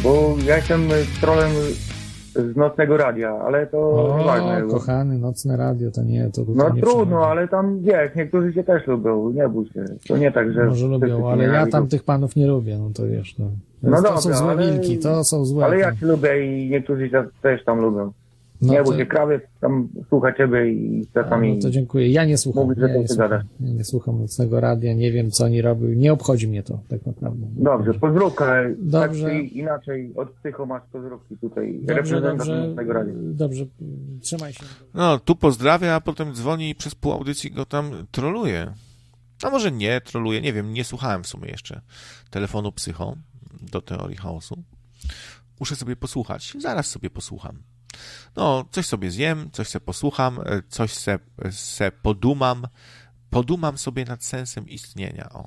Bo ja jestem trolem z nocnego radia, ale to nieważne. Kochany, nocne radio, to nie, to No nie trudno, ale tam wiesz, niektórzy cię też lubią, nie bój się. To nie tak, że... Może lubią, ale ja tam tych panów nie lubię, no to wiesz, no. No to dobra, są złe wilki, to są złe. Ale ja cię lubię i niektórzy też tam lubią. No nie, bo się krawiec tam słucha ciebie i czasami... No to dziękuję. Ja nie słucham. Mówisz, że nie słucham nocnego radia, nie wiem, co oni robią. Nie obchodzi mnie to, tak naprawdę. Dobrze, pozdrówka. Dobrze. Tak inaczej od psycho masz pozdrówki tutaj. Dobrze, dobrze, trzymaj się. No, tu pozdrawia, a potem dzwoni i przez pół audycji go tam troluje. A może nie troluje, nie wiem, nie słuchałem w sumie jeszcze telefonu psycho do teorii chaosu. Muszę sobie posłuchać, zaraz sobie posłucham. No, coś sobie zjem, coś se posłucham, coś se podumam sobie nad sensem istnienia. O.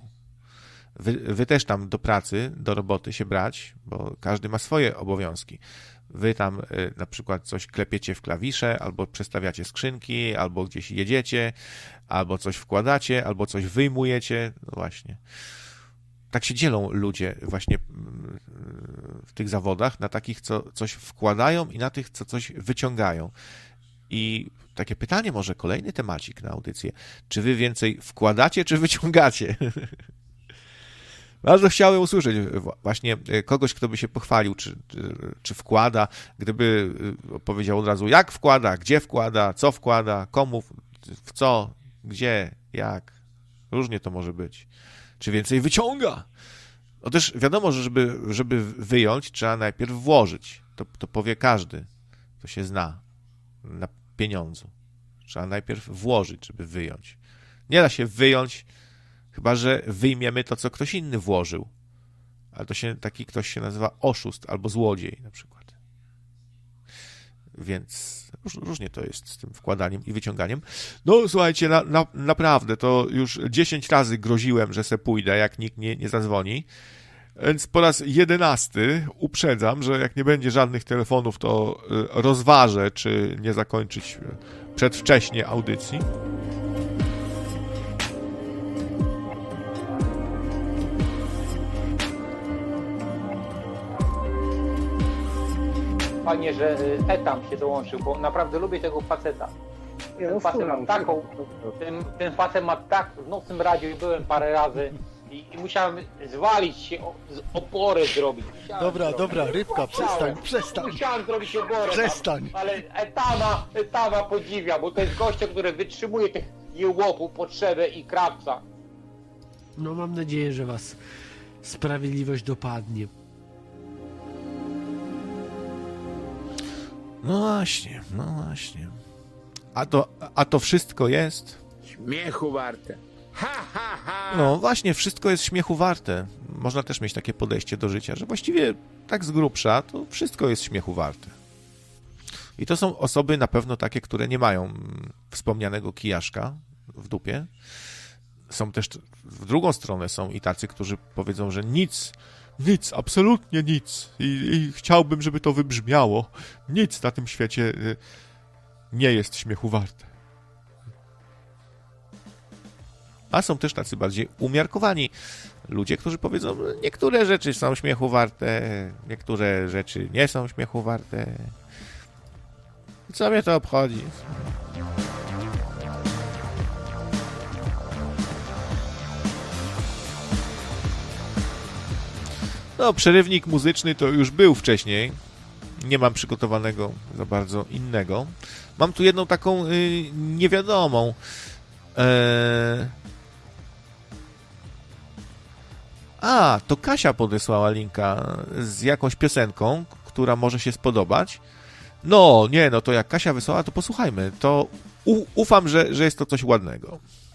Wy też tam do pracy, do roboty się brać, bo każdy ma swoje obowiązki. Wy tam na przykład coś klepiecie w klawisze, albo przestawiacie skrzynki, albo gdzieś jedziecie, albo coś wkładacie, albo coś wyjmujecie. No właśnie. Tak się dzielą ludzie właśnie w tych zawodach na takich, co coś wkładają i na tych, co coś wyciągają. I takie pytanie, może kolejny temacik na audycję. Czy wy więcej wkładacie, czy wyciągacie? Bardzo chciałem usłyszeć właśnie kogoś, kto by się pochwalił, czy wkłada, gdyby powiedział od razu, jak wkłada, gdzie wkłada, co wkłada, komu, w co, gdzie, jak. Różnie to może być. Czy więcej wyciąga? No też wiadomo, że żeby wyjąć, trzeba najpierw włożyć. To powie każdy, kto się zna na pieniądzu. Trzeba najpierw włożyć, żeby wyjąć. Nie da się wyjąć, chyba że wyjmiemy to, co ktoś inny włożył. Ale taki ktoś się nazywa oszust albo złodziej na przykład. Więc różnie to jest z tym wkładaniem i wyciąganiem. No słuchajcie, naprawdę, to już 10 razy groziłem, że se pójdę, jak nikt nie zadzwoni. Więc po raz 11 uprzedzam, że jak nie będzie żadnych telefonów, to rozważę, czy nie zakończyć przedwcześnie audycji. Fajnie, że Etam się dołączył, bo naprawdę lubię tego faceta. Ten facet ma tak w nocnym radiu i byłem parę razy i musiałem zwalić się, oporę zrobić. Dobra, rybka, przestań. Musiałem zrobić oporę. Przestań. Ale Etama podziwia, bo to jest gościa, który wytrzymuje tych jełopów, potrzebę i krawca. No mam nadzieję, że was sprawiedliwość dopadnie. No właśnie. A to wszystko jest... Śmiechu warte. No właśnie, wszystko jest śmiechu warte. Można też mieć takie podejście do życia, że właściwie tak z grubsza to wszystko jest śmiechu warte. I to są osoby na pewno takie, które nie mają wspomnianego kijaszka w dupie. Są też w drugą stronę są i tacy, którzy powiedzą, że nic, absolutnie nic. I chciałbym, żeby to wybrzmiało. Nic na tym świecie nie jest śmiechu warte. A są też tacy bardziej umiarkowani ludzie, którzy powiedzą, że niektóre rzeczy są śmiechu warte, niektóre rzeczy nie są śmiechu warte. Co mnie to obchodzi? No, przerywnik muzyczny to już był wcześniej. Nie mam przygotowanego za bardzo innego. Mam tu jedną taką niewiadomą. To Kasia podesłała linka z jakąś piosenką, która może się spodobać. No to jak Kasia wysłała, to posłuchajmy. To ufam, że jest to coś ładnego.